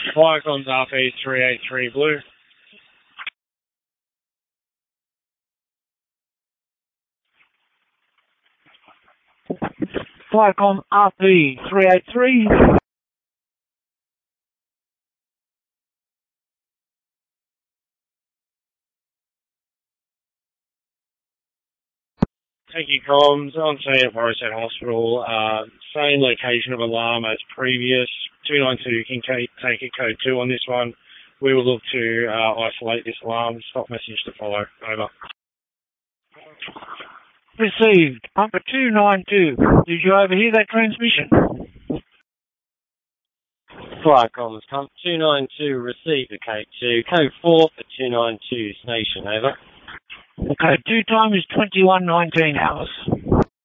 Viacom's RP 383 Blue. Viacom RP 383. Thank you, comms. On scene at Morisset Hospital. Same location of alarm as previous. 292 can take a code 2 on this one. We will look to isolate this alarm. Stop message to follow. Over. Received. Number 292. Did you overhear that transmission? Viacom's Comp 292 received the code 2. Code 4 for 292 station. Over. Code 2 time is 21:19 hours.